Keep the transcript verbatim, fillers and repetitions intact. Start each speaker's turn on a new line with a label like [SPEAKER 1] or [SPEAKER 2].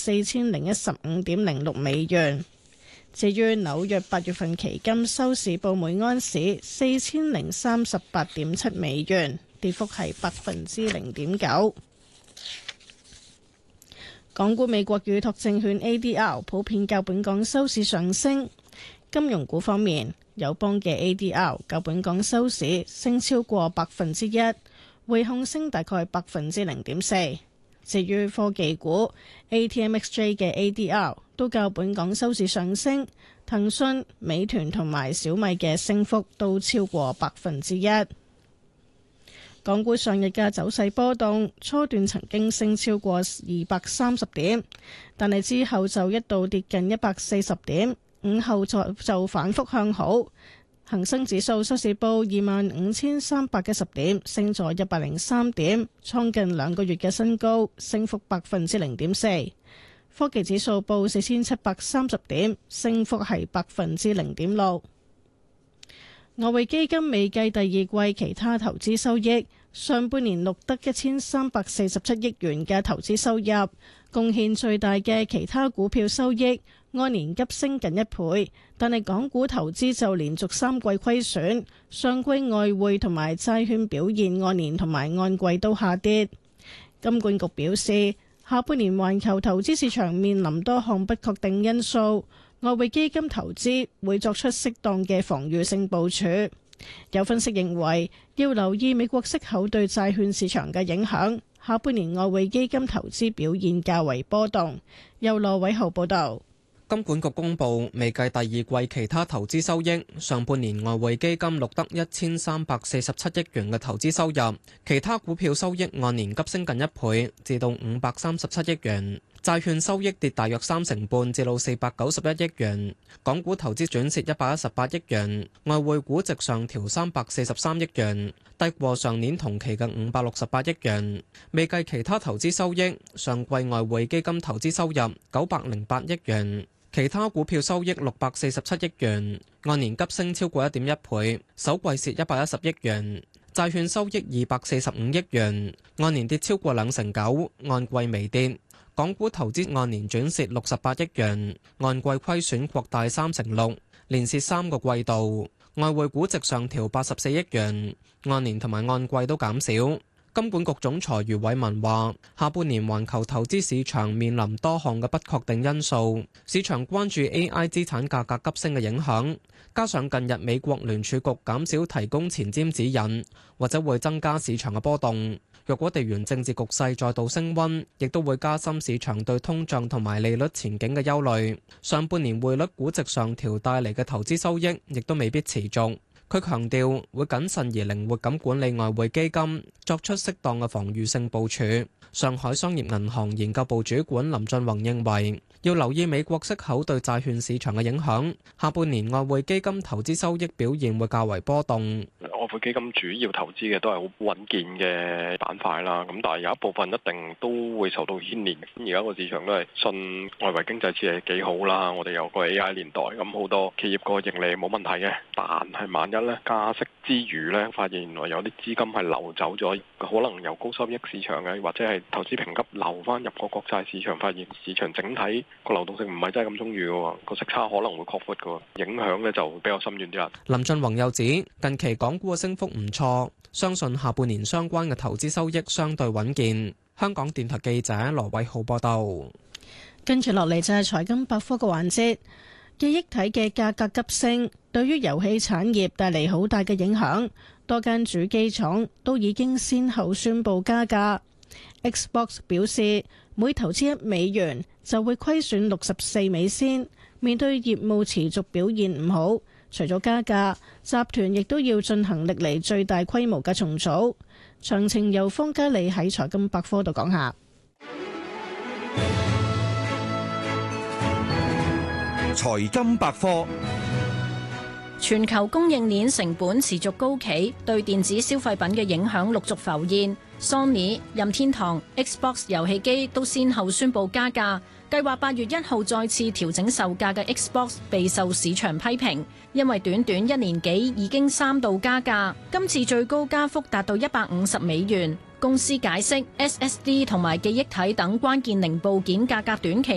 [SPEAKER 1] 四千零一十五點零六美元。至於紐約八月份期金收市報每安士四千零三十八點七美元，跌幅係百分之零點九。港股美國預託證券 A D R 普遍較本港收市上升。金融股方面，友邦嘅 A D R 較本港收市升超過百分之一，匯控升大概百分之零點四。至於科技股 A T M X J 嘅 A D R 都較本港收市上升，騰訊、美團同埋小米嘅升幅都超過百分之一。港股上日嘅走勢波動，初段曾經升超過二百三十點，但係之後就一度跌近一百四十點，午後就就反覆向好。恒生指數收市報二萬五千三百一十點，升咗一百零三點，創近兩個月嘅新高，升幅百分之零點四。科技指數報四千七百三十點，升幅係百分之零點六。外匯基金未計第二季其他投資收益，上半年錄得一千三百四十七億元嘅投資收入，貢獻最大嘅其他股票收益按年急升近一倍，但係港股投資就連續三季虧損，上季外匯同埋債券表現按年同埋按季都下跌。金管局表示，下半年環球投資市場面臨多項不確定因素，外匯基金投資會作出適當嘅防禦性部署。有分析認為，要留意美國息口對債券市場嘅影響，下半年外匯基金投資表現較為波動。由羅偉豪報道。
[SPEAKER 2] 金管局公布未計第二季其他投資收益，上半年外匯基金錄得一千三百四十七億元嘅投資收入，其他股票收益按年急升近一倍，至到五百三十七億元。債券收益跌大約三成半，至到四百九十一億元。港股投資轉蝕一百一十八億元，外匯估值上調三百四十三億元，低過上年同期嘅五百六十八億元。未計其他投資收益，上季外匯基金投資收入九百零八億元，其他股票收益六百四十七億元，按年急升超過一點一倍，首季蝕一百一十億元。債券收益二百四十五億元，按年跌超過兩成九，按季微跌。港股投資按年轉蝕六十八億元，按季虧損擴大三成六，連蝕三個季度。外匯估值上調八十四億元，按年同埋按季都減少。金管局總裁余偉文話：下半年環球投資市場面臨多項嘅不確定因素，市場關注 A I 資產價格急升嘅影響，加上近日美國聯儲局減少提供前瞻指引，或者會增加市場嘅波動。若果地緣政治局勢再度升溫，亦都會加深市場對通脹同埋利率前景嘅憂慮。上半年匯率估值上調帶嚟嘅投資收益，亦都未必持續。佢強調會謹慎而靈活咁管理外匯基金，作出適當嘅防禦性部署。上海商業銀行研究部主管林俊宏認為，要留意美國息口對債券市場嘅影響，下半年外匯基金投資收益表現會較為波動。
[SPEAKER 3] 外匯基金主要投資嘅都係好穩健嘅板塊啦，咁但係有一部分一定都會受到牽連。咁而家個市場都係信外圍經濟似係幾好啦，我哋有個 A I 年代，咁好多企業個盈利冇問題嘅。但係萬一咧加息之餘咧，發現原來有啲資金係流走咗，可能由高收益市場嘅或者係投資評級流翻入個國債市場，發現市場整體個流動性唔係真係咁充裕嘅，個息差可能會擴闊嘅，影響咧就比較深遠啲啦。
[SPEAKER 2] 林俊宏又指，近期港股嘅升幅唔錯，相信下半年相關嘅投資收益相對穩健。香港電台記者羅偉浩報道。
[SPEAKER 1] 跟住落嚟就係財金百科嘅環節，記憶體嘅價格急升，對於遊戲產業帶嚟好大嘅影響。多間主機廠都已經先後宣布加價。Xbox 表示，每投資一美元就會虧損六十四美仙。面對業務持續表現唔好，除咗加價，集團亦都要進行歷嚟最大規模嘅重組。詳情由方嘉利喺財金百科度講下。
[SPEAKER 4] 財金百科。
[SPEAKER 5] 全球供應鏈成本持續高企，對電子消費品嘅影響陸續浮現。Sony、任天堂、Xbox 遊戲機都先後宣布加價，計劃八月一號再次調整售價嘅 Xbox 備受市場批評，因為短短一年幾已經三度加價，今次最高加幅達到一百五十美元。公司解釋 S S D 同埋記憶體等關鍵零部件價格短期